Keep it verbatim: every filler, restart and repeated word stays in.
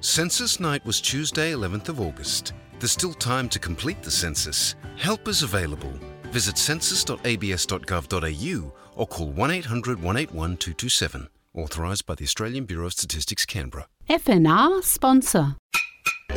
Census night was Tuesday, eleventh of August. There's still time to complete the census. Help is available. Visit census dot a b s dot gov dot a u or call one eight hundred one eight one two two seven. Authorised by the Australian Bureau of Statistics, Canberra. F N R sponsor.